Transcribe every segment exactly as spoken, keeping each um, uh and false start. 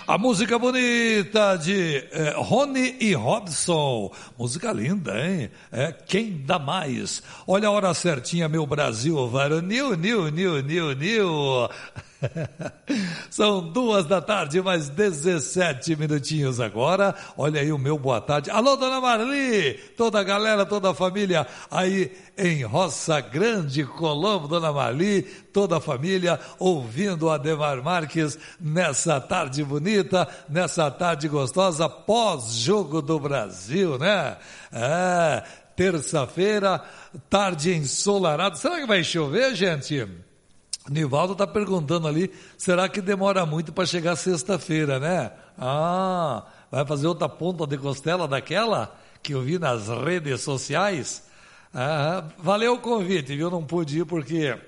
A música bonita de é, Rony e Robson. Música linda, hein? É, quem dá mais? Olha a hora certinha, meu Brasil varonil, nil, nil, nil, nil. São duas da tarde, mais dezessete minutinhos agora. Olha aí o meu boa tarde. Alô, dona Marli, toda a galera, toda a família aí em Roça Grande, Colombo, dona Marli, toda a família ouvindo Ademar Marques nessa tarde bonita, nessa tarde gostosa, pós-jogo do Brasil, né? É, terça-feira, tarde ensolarada. Será que vai chover, gente? Nivaldo está perguntando ali, será que demora muito para chegar sexta-feira, né? Ah, vai fazer outra ponta de costela daquela que eu vi nas redes sociais? Ah, valeu o convite, viu? Não pude ir porque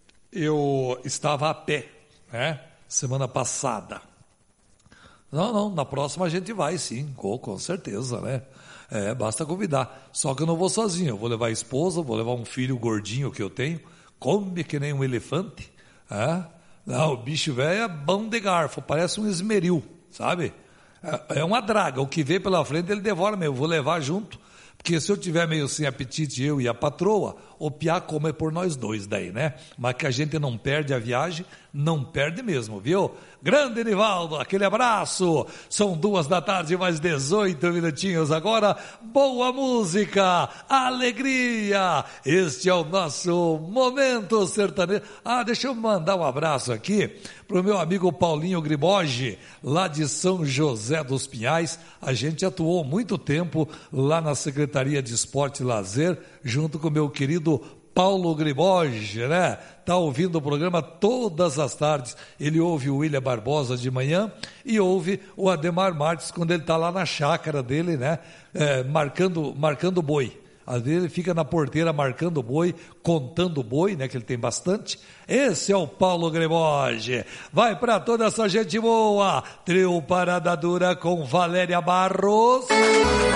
eu estava a pé, né? Semana passada. Não, não, na próxima a gente vai sim, com, com certeza, né? É, basta convidar. Só que eu não vou sozinho, eu vou levar a esposa, vou levar um filho gordinho que eu tenho, come que nem um elefante. É? Não, o bicho velho é bom de garfo, parece um esmeril, sabe? É, é uma draga, o que vê pela frente ele devora mesmo, eu vou levar junto, porque se eu tiver meio sem apetite, eu e a patroa, o piá come por nós dois daí, né? Mas que a gente não perde a viagem, não perde mesmo, viu? Grande Nivaldo, aquele abraço. São duas da tarde, mais dezoito minutinhos agora. Boa música, alegria. Este é o nosso Momento Sertanejo. Ah, deixa eu mandar um abraço aqui para o meu amigo Paulinho Griboge, lá de São José dos Pinhais. A gente atuou muito tempo lá na Secretaria de Esporte e Lazer, junto com o meu querido Paulo Griboge, né? Tá ouvindo o programa todas as tardes. Ele ouve o William Barbosa de manhã e ouve o Ademar Marques quando ele tá lá na chácara dele, né? É, marcando, marcando boi. Às vezes ele fica na porteira marcando boi, contando boi, né? Que ele tem bastante. Esse é o Paulo Griboge. Vai para toda essa gente boa. Trio Parada Dura com Valéria Barros.